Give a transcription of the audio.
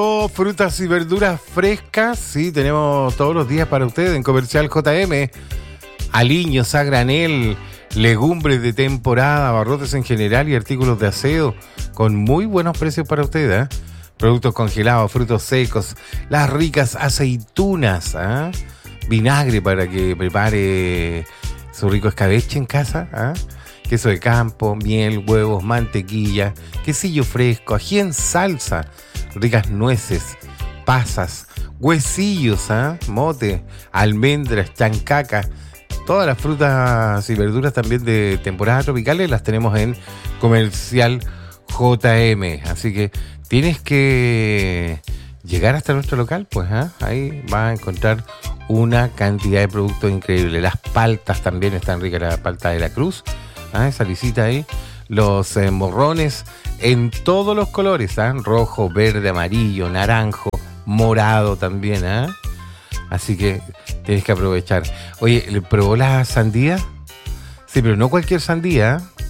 Oh, frutas y verduras frescas, sí, tenemos todos los días para usted en Comercial JM. Aliños a granel, legumbres de temporada, abarrotes en general y artículos de aseo con muy buenos precios para usted, ¿eh? Productos congelados, frutos secos, las ricas aceitunas, ¿eh? Vinagre para que prepare su rico escabeche en casa, ¿eh? Queso de campo, miel, huevos, mantequilla, quesillo fresco, ají en salsa, ricas nueces, pasas, huesillos, ¿eh? Mote, almendras, chancaca. Todas las frutas y verduras también de temporada tropicales las tenemos en Comercial JM. Así que tienes que llegar hasta nuestro local, pues ahí vas a encontrar una cantidad de productos increíbles. Las paltas también están ricas, la palta de la Cruz, esa lisita ahí. Los morrones en todos los colores, rojo, verde, amarillo, naranjo, morado también, así que tienes que aprovechar. Oye, ¿probó la sandía? Sí, pero no cualquier sandía,